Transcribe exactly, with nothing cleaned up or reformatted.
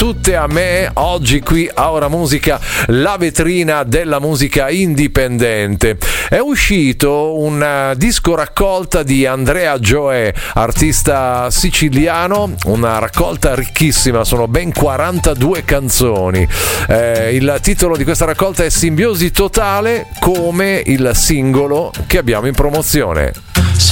tutte a me. Oggi qui a Ora Musica, la vetrina della musica indipendente. È uscito un disco raccolta di Andrea Gioè, artista siciliano, una raccolta ricchissima, sono ben quarantadue canzoni. Eh, il titolo di questa raccolta è Simbiosi Totale, come il singolo che abbiamo in promozione.